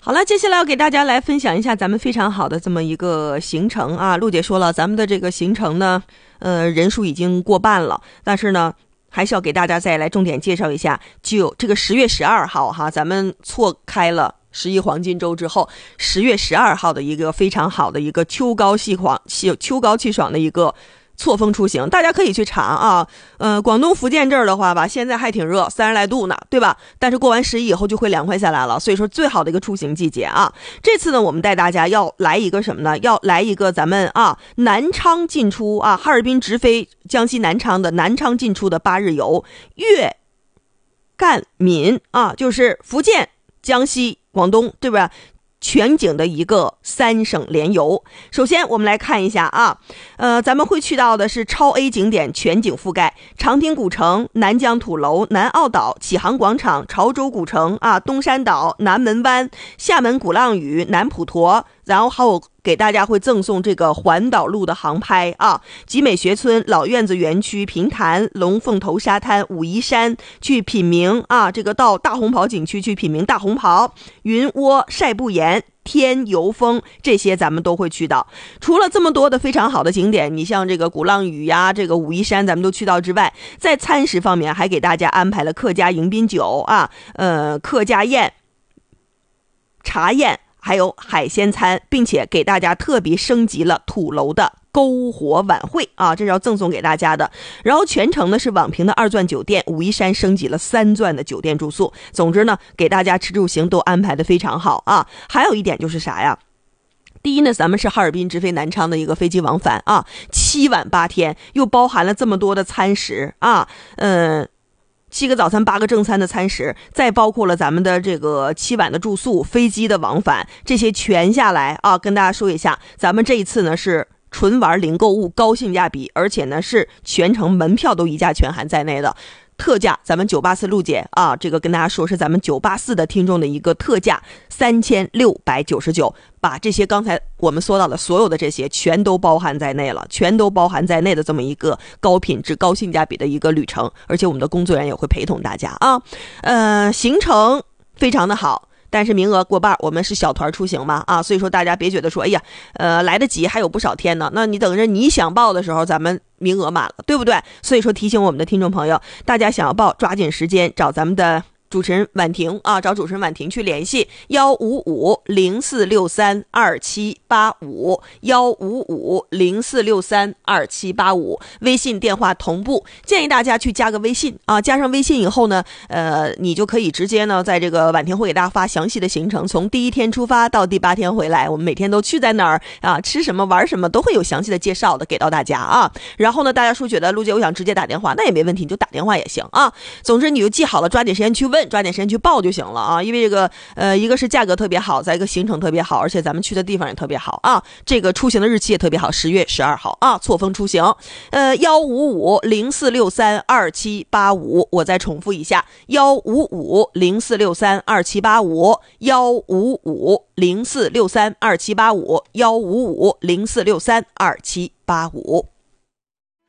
好了，接下来要给大家来分享一下咱们非常好的这么一个行程啊。陆姐说了，咱们的这个行程呢，人数已经过半了，但是呢，还是要给大家再来重点介绍一下。就这个10月12号哈，咱们错开了11黄金周之后，10月12号的一个非常好的一个秋高气爽的一个错峰出行，大家可以去查啊。广东福建这儿的话吧，现在还挺热，30来度呢，对吧？但是过完11以后就会凉快下来了，所以说最好的一个出行季节啊。这次呢，我们带大家要来一个什么呢？要来一个咱们南昌进出啊，哈尔滨直飞江西南昌的南昌进出的8日游，粤赣闽啊，就是福建、江西、广东，对吧？全景的一个3省联游。首先我们来看一下啊，咱们会去到的是超 A 景点全景覆盖，长汀古城、南疆土楼、南澳岛、启航广场、潮州古城啊、东山岛、南门湾、厦门鼓浪屿、南普陀，然后还有给大家会赠送这个环岛路的航拍啊，集美学村、老院子园区、平潭、龙凤头沙滩、武夷山去品茗啊，这个到大红袍景区去品茗大红袍、云窝、晒不盐、天游峰，这些咱们都会去到。除了这么多的非常好的景点，你像这个鼓浪屿呀、这个武夷山咱们都去到之外，在餐食方面还给大家安排了客家迎宾酒啊，客家宴、茶宴，还有海鲜餐，并且给大家特别升级了土楼的篝火晚会啊，这是要赠送给大家的。然后全程呢是网评的2钻酒店，武夷山升级了3钻的酒店住宿。总之呢，给大家吃住行都安排的非常好啊。还有一点就是啥呀？第一呢，咱们是哈尔滨直飞南昌的一个飞机往返啊，7晚8天，又包含了这么多的餐食啊，7个早餐8个正餐的餐食，再包括了咱们的这个7晚的住宿、飞机的往返，这些全下来啊，跟大家说一下，咱们这一次呢是纯玩零购物，高性价比，而且呢是全程门票都一价全含在内的。特价，咱们984陆姐啊，这个跟大家说是咱们984的听众的一个特价3699，把这些刚才我们说到的所有的这些全都包含在内了，全都包含在内的这么一个高品质、高性价比的一个旅程，而且我们的工作人员也会陪同大家啊。行程非常的好。但是名额过半，我们是小团出行嘛啊，所以说大家别觉得说，哎呀，来得及还有不少天呢，那你等着你想报的时候，咱们名额满了，对不对？所以说提醒我们的听众朋友，大家想要报，抓紧时间找咱们的主持人婉婷啊，找主持人婉婷去联系15504632785，15504632785，微信电话同步。建议大家去加个微信啊，加上微信以后呢，你就可以直接呢，在这个婉婷会给大家发详细的行程，从第1天出发到第8天回来，我们每天都去在哪儿啊，吃什么玩什么都会有详细的介绍的给到大家啊。然后呢，大家说觉得陆姐我想直接打电话，那也没问题，你就打电话也行啊。总之你就记好了，抓紧时间去问，抓紧时间去报就行了啊！因为这个一个是价格特别好，再一个行程特别好，而且咱们去的地方也特别好啊。这个出行的日期也特别好，10月12号啊，错峰出行。15504632785，我再重复一下，15504632785，15504632785，15504632785。